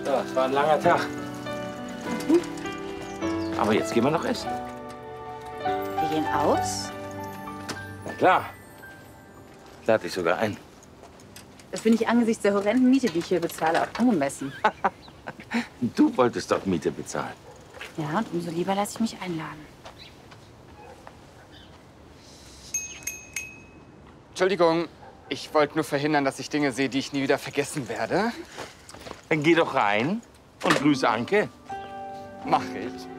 Ja, es war ein langer Tag. Aber jetzt gehen wir noch essen. Wir gehen aus? Na klar. Lade dich sogar ein. Das finde ich angesichts der horrenden Miete, die ich hier bezahle, auch angemessen. Du wolltest doch Miete bezahlen. Ja, und umso lieber lasse ich mich einladen. Entschuldigung, ich wollte nur verhindern, dass ich Dinge sehe, die ich nie wieder vergessen werde. Dann geh doch rein und grüß Anke. Mach ich.